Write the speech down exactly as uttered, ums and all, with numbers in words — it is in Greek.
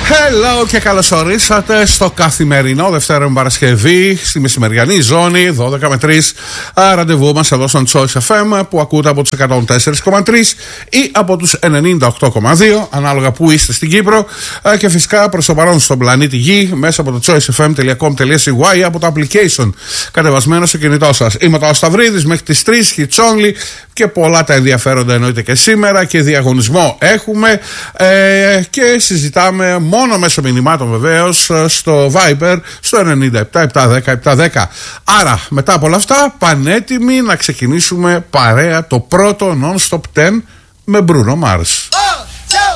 Hello και καλώς ορίσατε στο καθημερινό Δευτέρα με Παρασκευή στη μεσημεριανή ζώνη δώδεκα με τρεις ραντεβού μας εδώ στον Choice εφ εμ που ακούτε από τους εκατόν τέσσερα κόμμα τρία ή από τους ενενήντα οκτώ κόμμα δύο ανάλογα που είστε στην Κύπρο και φυσικά προς το παρόν στον πλανήτη Γη μέσα από το choice f m dot com dot c y από το application κατεβασμένο στο κινητό σας. Είμαι ο Σταυρίδης μέχρι τις τρεις, Χιτσόνλι και πολλά τα ενδιαφέροντα εννοείται και σήμερα και διαγωνισμό έχουμε ε, και συζητάμε μόνο μέσω μηνυμάτων βεβαίως στο Viber στο ενενήντα επτά επτακόσια δέκα επτακόσια δέκα. Άρα μετά από όλα αυτά πανέτοιμοι να ξεκινήσουμε παρέα το πρώτο Non-Stop δέκα με Bruno Mars.